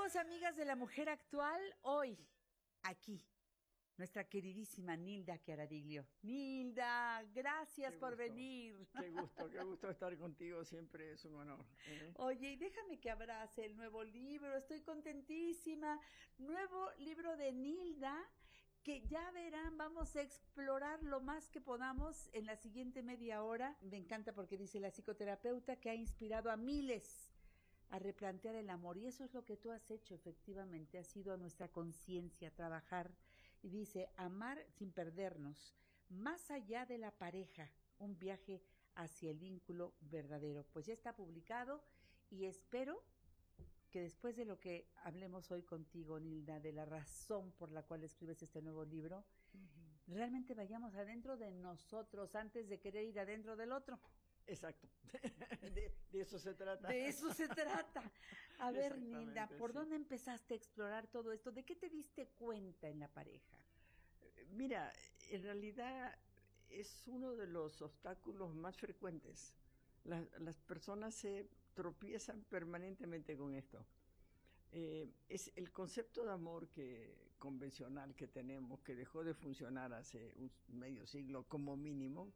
Amigos, amigas de la mujer actual, hoy, aquí, nuestra queridísima Nilda Chiaradiglio. Nilda, gracias por venir. Qué gusto estar contigo, siempre es un honor. Oye, y déjame que abrace el nuevo libro, estoy contentísima. Nuevo libro de Nilda, que ya verán, vamos a explorar lo más que podamos en la siguiente media hora. Me encanta porque dice la psicoterapeuta que ha inspirado a miles a replantear el amor, y eso es lo que tú has hecho, efectivamente, has ido a nuestra conciencia a trabajar, y dice, amar sin perdernos, más allá de la pareja, un viaje hacia el vínculo verdadero. Pues ya está publicado, y espero que después de lo que hablemos hoy contigo, Nilda, de la razón por la cual escribes este nuevo libro, realmente vayamos adentro de nosotros antes de querer ir adentro del otro. Exacto, de eso se trata. De eso se trata. A ver, Nilda, ¿por dónde empezaste a explorar todo esto? ¿De qué te diste cuenta en la pareja? Mira, en realidad es uno de los obstáculos más frecuentes. Las personas se tropiezan permanentemente con esto. Es el concepto de amor convencional que tenemos, que dejó de funcionar hace un medio siglo como mínimo,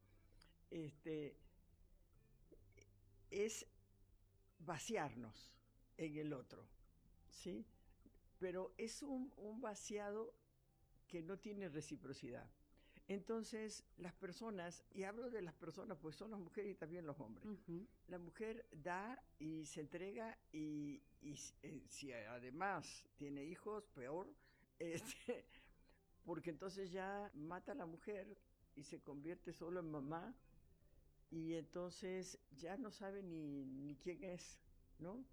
es vaciarnos en el otro, ¿sí? Pero es un vaciado que no tiene reciprocidad. Entonces, las personas, y hablo de las personas, pues son las mujeres y también los hombres. La mujer da y se entrega y si además tiene hijos, peor, porque entonces ya mata a la mujer y se convierte solo en mamá, y entonces ya no sabe ni quién es, ¿no?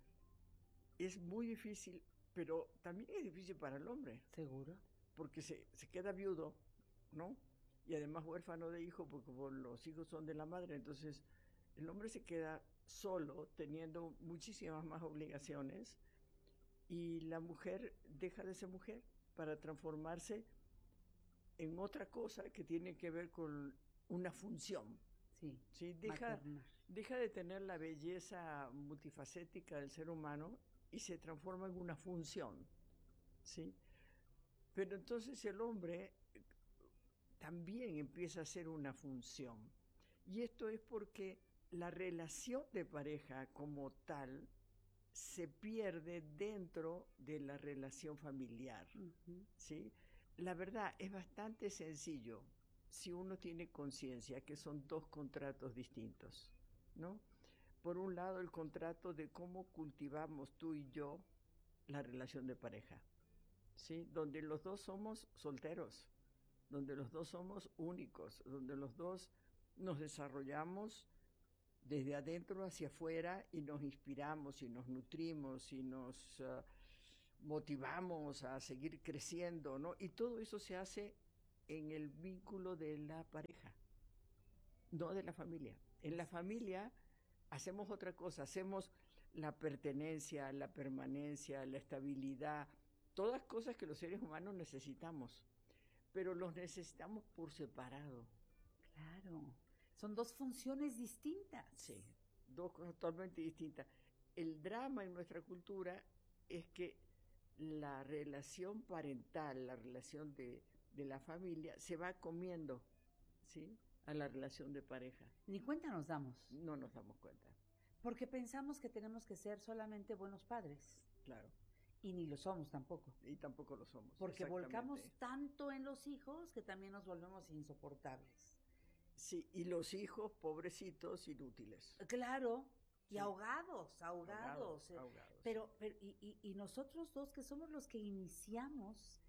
Es muy difícil, pero también es difícil para el hombre. ¿Seguro? Porque se queda viudo, ¿no? Y además huérfano de hijo, porque los hijos son de la madre. Entonces el hombre se queda solo, teniendo muchísimas más obligaciones, y la mujer deja de ser mujer para transformarse en otra cosa que tiene que ver con una función. Sí, ¿Sí? Deja de tener la belleza multifacética del ser humano y se transforma en una función, ¿sí? Pero entonces el hombre también empieza a ser una función. Y esto es porque la relación de pareja como tal se pierde dentro de la relación familiar, ¿sí? La verdad es bastante sencillo si uno tiene conciencia que son dos contratos distintos, ¿no? Por un lado, el contrato de cómo cultivamos tú y yo la relación de pareja, ¿sí? Donde los dos somos solteros, donde los dos somos únicos, donde los dos nos desarrollamos desde adentro hacia afuera y nos inspiramos y nos nutrimos y nos motivamos a seguir creciendo, ¿no? Y todo eso se hace en el vínculo de la pareja, no de la familia. En la familia hacemos otra cosa, hacemos la pertenencia, la permanencia, la estabilidad, todas cosas que los seres humanos necesitamos, pero los necesitamos por separado. Claro, son dos funciones distintas. Sí, dos cosas totalmente distintas. El drama en nuestra cultura es que la relación parental, la relación de la familia, se va comiendo, ¿sí?, a la relación de pareja. Ni cuenta nos damos. No nos damos cuenta. Porque pensamos que tenemos que ser solamente buenos padres. Claro. Y ni lo somos tampoco. Y tampoco lo somos. Porque volcamos tanto en los hijos que también nos volvemos insoportables. Sí, y los hijos, pobrecitos, inútiles. Claro, y sí. ahogados. Pero y nosotros dos, que somos los que iniciamos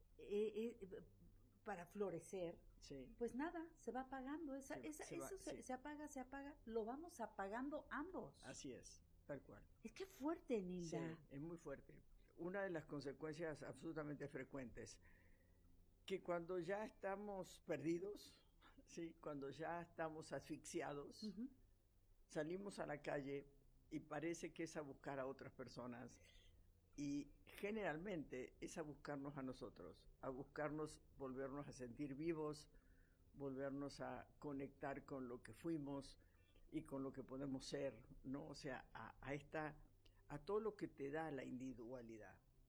para florecer, sí. Pues nada, se va apagando. Se apaga, lo vamos apagando ambos. Así es, tal cual. Es que fuerte, Nilda. Sí, es muy fuerte. Una de las consecuencias absolutamente frecuentes, que cuando ya estamos perdidos, ¿sí?, cuando ya estamos asfixiados, salimos a la calle y parece que es a buscar a otras personas, y generalmente es a buscarnos a nosotros, a buscarnos, volvernos a sentir vivos, volvernos a conectar con lo que fuimos y con lo que podemos ser, ¿no? O sea, a todo lo que te da la individualidad.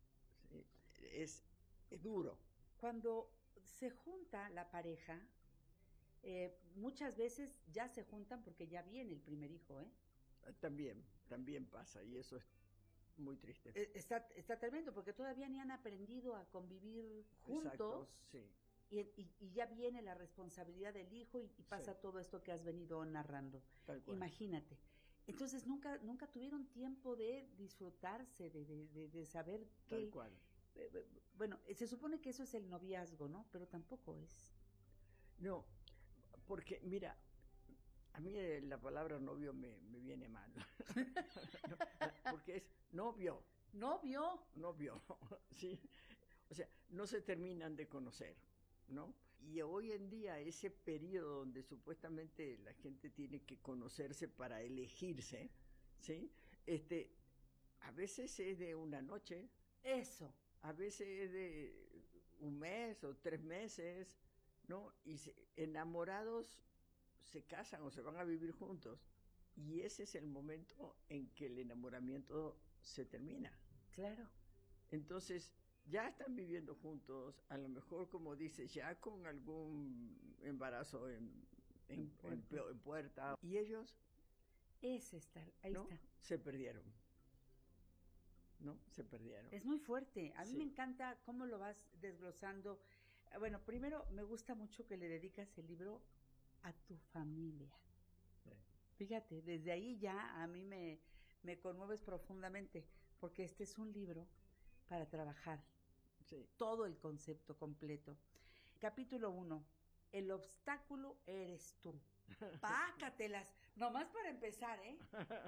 ¿sí? Es, es duro. Cuando se junta la pareja, muchas veces ya se juntan porque ya viene el primer hijo, ¿eh? También pasa y eso es muy triste. Está tremendo porque todavía ni han aprendido a convivir juntos. Exacto, sí. Y ya viene la responsabilidad del hijo y pasa Sí. todo esto que has venido narrando. Tal cual. Imagínate. Entonces nunca tuvieron tiempo de disfrutarse, de saber qué. Tal cual. Bueno, se supone que eso es el noviazgo, ¿no? Pero tampoco es. No, porque mira, a mí la palabra novio me viene mal. No, porque es novio. Novio. ¿Sí? O sea, no se terminan de conocer, ¿no? Y hoy en día ese periodo donde supuestamente la gente tiene que conocerse para elegirse, ¿sí? A veces es de una noche. Eso. A veces es de un mes o 3 meses, ¿no? Y enamorados se casan o se van a vivir juntos. Y ese es el momento en que el enamoramiento se termina. Claro. Entonces, ya están viviendo juntos, a lo mejor, como dices, ya con algún embarazo en puerta. Y ellos, Ahí ¿no? está. Se perdieron. ¿No? Se perdieron. Es muy fuerte. A mí Sí. me encanta cómo lo vas desglosando. Bueno, primero me gusta mucho que le dedicas el libro a tu familia. Sí. Fíjate, desde ahí ya a mí me conmueves profundamente, porque este es un libro para trabajar Sí. todo el concepto completo. Capítulo 1. El obstáculo eres tú. Pácatelas. Nomás para empezar, ¿eh?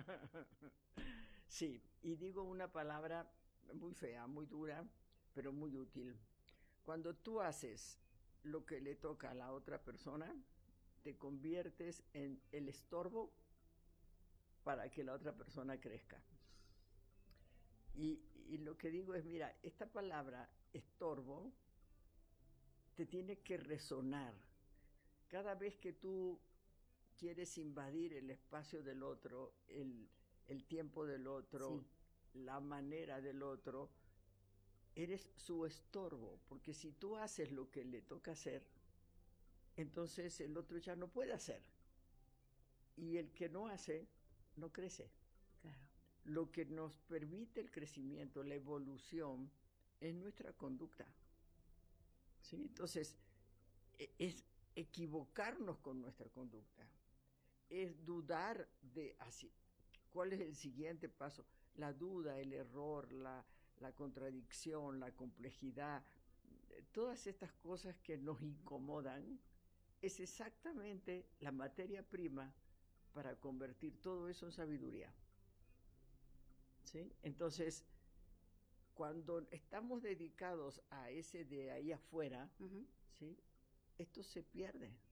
Sí, y digo una palabra muy fea, muy dura, pero muy útil. Cuando tú haces lo que le toca a la otra persona, te conviertes en el estorbo para que la otra persona crezca. Y lo que digo es, mira, esta palabra estorbo te tiene que resonar. Cada vez que tú quieres invadir el espacio del otro, el tiempo del otro, sí, la manera del otro, eres su estorbo, porque si tú haces lo que le toca hacer, entonces el otro ya no puede hacer. Y el que no hace, no crece. Claro. Lo que nos permite el crecimiento, la evolución, es nuestra conducta. ¿Sí? Entonces, es equivocarnos con nuestra conducta. Es dudar de así, cuál es el siguiente paso. La duda, el error, la contradicción, la complejidad, todas estas cosas que nos incomodan, es exactamente la materia prima para convertir todo eso en sabiduría. ¿Sí? Entonces, cuando estamos dedicados a ese de ahí afuera, ¿sí? Esto se pierde.